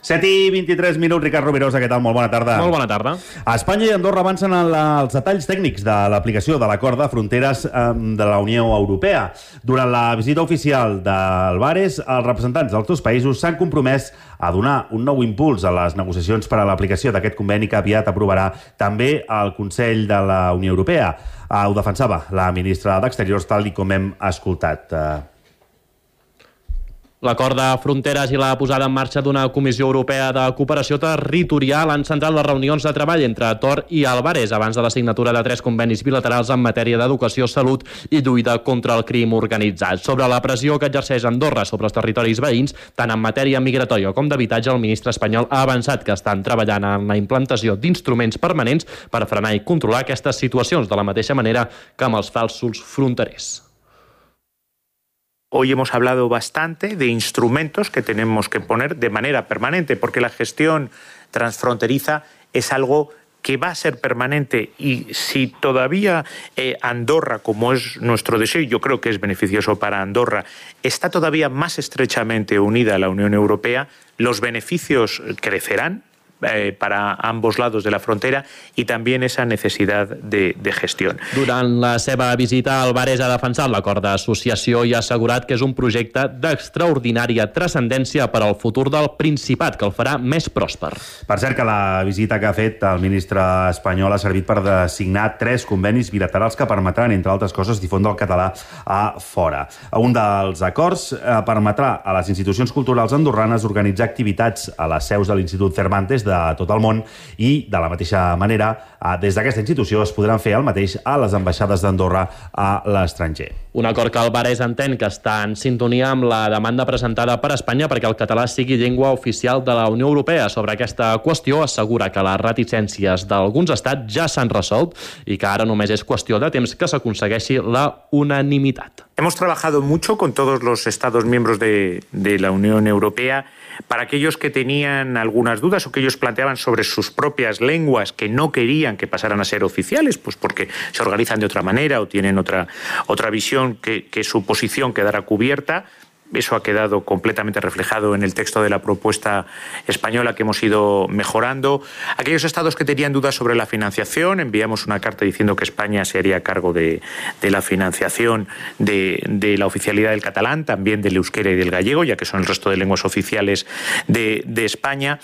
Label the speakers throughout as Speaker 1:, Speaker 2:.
Speaker 1: 7:23, Ricard Rovirosa, què tal? Molt bona tarda.
Speaker 2: Molt bona tarda.
Speaker 1: Espanya i Andorra avancen en els detalls tècnics de l'aplicació de l'acord de fronteres de la Unió Europea. Durant la visita oficial d'Albares, els representants dels dos països s'han compromès a donar un nou impuls a les negociacions per a l'aplicació d'aquest conveni que aviat aprovarà també el Consell de la Unió Europea. Ho defensava la ministra d'Exteriors, tal com hem escoltat.
Speaker 2: L'acord de fronteres i la posada en marxa d'una Comissió Europea de Cooperació Territorial han centrat les reunions de treball entre Tor i Albares abans de la signatura de 3 convenis bilaterals en matèria d'educació, salut i lluita contra el crim organitzat. Sobre la pressió que exerceix Andorra sobre els territoris veïns, tant en matèria migratòria com d'habitatge, el ministre espanyol ha avançat que estan treballant en la implantació d'instruments permanents per frenar i controlar aquestes situacions, de la mateixa manera que amb els falsos fronterers.
Speaker 3: Hoy hemos hablado bastante de instrumentos que tenemos que poner de manera permanente, porque la gestión transfronteriza es algo que va a ser permanente, y si todavía Andorra, como es nuestro deseo, y yo creo que es beneficioso para Andorra, está todavía más estrechamente unida a la Unión Europea, los beneficios crecerán para ambos lados de la frontera y también esa necesidad de gestión.
Speaker 2: Durant la seva visita, Albares ha defensat l'acord d'associació i ha assegurat que és un projecte d'extraordinària transcendència per al futur del Principat, que el farà més pròsper.
Speaker 1: Per cert, que la visita que ha fet el ministre espanyol ha servit per signar 3 convenis bilaterals que permetran, entre altres coses, difondre el català a fora. Un dels acords permetrà a les institucions culturals andorranes organitzar activitats a les seus de l'Institut Cervantes de tot el món, i de la mateixa manera des d'aquesta institució es podran fer el mateix a les ambaixades d'Andorra a l'estranger.
Speaker 2: Un acord que Albares entén que està en sintonia amb la demanda presentada per Espanya perquè el català sigui llengua oficial de la Unió Europea. Sobre aquesta qüestió assegura que les reticències d'alguns estats ja s'han resolt i que ara només és qüestió de temps que s'aconsegueixi la unanimitat.
Speaker 3: Hemos trabajado mucho con todos los Estados miembros de la Unión Europea para aquellos que tenían algunas dudas o que ellos planteaban sobre sus propias lenguas, que no querían que pasaran a ser oficiales, pues porque se organizan de otra manera o tienen otra visión, que su posición quedara cubierta. Eso ha quedado completamente reflejado en el texto de la propuesta española que hemos ido mejorando. Aquellos estados que tenían dudas sobre la financiación, enviamos una carta diciendo que España se haría cargo de la financiación de la oficialidad del catalán, también del euskera y del gallego, ya que son el resto de lenguas oficiales de España.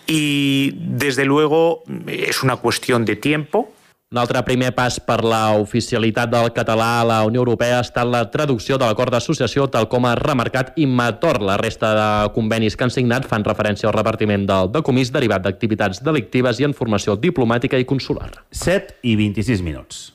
Speaker 3: Y desde luego es una cuestión de tiempo.
Speaker 2: Un altre primer pas per la oficialitat del català a la Unió Europea ha estat la traducció de l'acord d'associació, tal com ha remarcat Immator. La resta de convenis que han signat fan referència al repartiment del decomís derivat d'activitats delictives i en formació diplomàtica i consular.
Speaker 1: 7:26.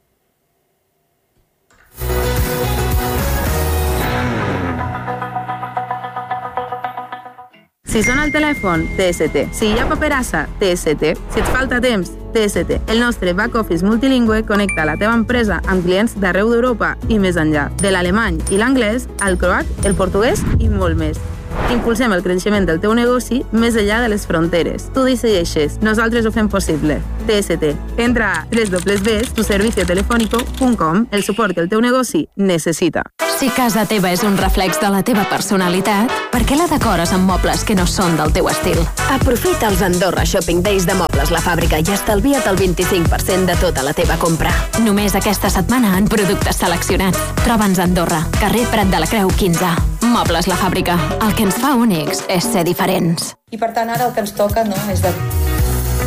Speaker 4: Si sona el telèfon, TST. Si hi ha paperassa, TST. Si et falta temps, TST. El nostre back-office multilingüe connecta la teva empresa amb clients d'arreu d'Europa i més enllà. De l'alemany i l'anglès, al croat, el portuguès i molt més. Impulsem el creixement del teu negoci més enllà de les fronteres. Tu decideixes, nosaltres ho fem possible. TST. Entra a www.tuserviciotelefónico.com, el suport que el teu negoci necessita.
Speaker 5: Si casa teva és un reflex de la teva personalitat, per què la decores amb mobles que no són del teu estil? Aprofita els Andorra Shopping Days de Mobles La Fàbrica i estalvia't el 25% de tota la teva compra. Només aquesta setmana en productes seleccionats. Troba'ns a Andorra, carrer Prat de la Creu 15. Mobles La Fàbrica. El que ens fa únics és ser diferents.
Speaker 6: I per tant ara el que ens toca, no, és de